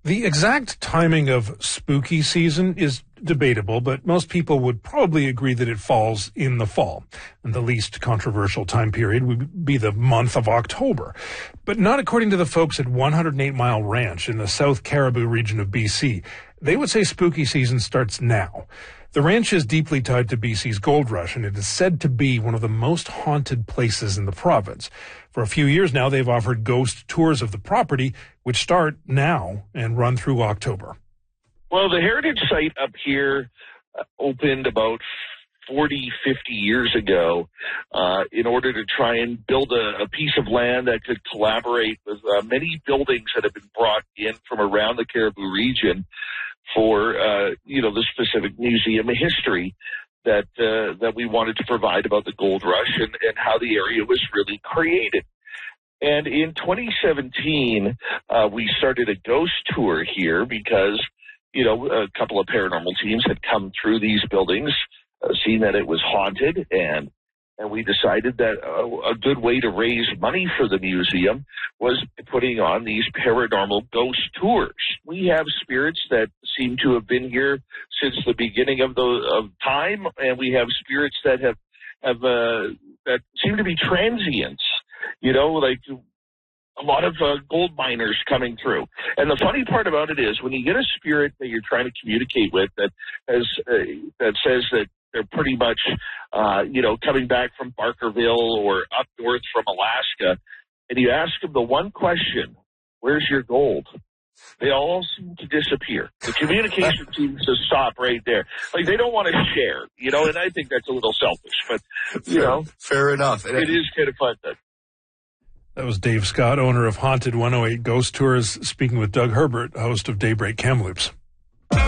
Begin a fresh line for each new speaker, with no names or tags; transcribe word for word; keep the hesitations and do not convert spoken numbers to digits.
The exact timing of spooky season is debatable, but most people would probably agree that it falls in the fall. And the least controversial time period would be the month of October. But not according to the folks at one oh eight Mile Ranch in the South Caribou region of B C. They would say spooky season starts now. The ranch is deeply tied to B C's gold rush, and it is said to be one of the most haunted places in the province. For a few years now, they've offered ghost tours of the property, which start now and run through October.
Well, the heritage site up here uh, opened about forty, fifty years ago uh, in order to try and build a, a piece of land that could collaborate with uh, many buildings that have been brought in from around the Caribou region for, uh, you know, the specific museum history that uh, that we wanted to provide about the gold rush and, and how the area was really created. And in twenty seventeen, uh, we started a ghost tour here because, you know, a couple of paranormal teams had come through these buildings, uh, seen that it was haunted, and and we decided that uh, a good way to raise money for the museum was putting on these paranormal ghost tours. We have spirits that seem to have been here since the beginning of the of time, and we have spirits that have have uh, that seem to be transients. You know, like a lot of uh, gold miners coming through. And the funny part about it is, when you get a spirit that you're trying to communicate with that has uh, that says that they're pretty much, uh, you know, coming back from Barkerville or up north from Alaska, and you ask them the one question, where's your gold? They all seem to disappear. The communication seems to stop right there. Like, they don't want to share, you know, and I think that's a little selfish, but, you
fair,
know.
Fair enough.
It is kind of fun. But
That was Dave Scott, owner of Haunted one oh eight Ghost Tours, speaking with Doug Herbert, host of Daybreak Kamloops.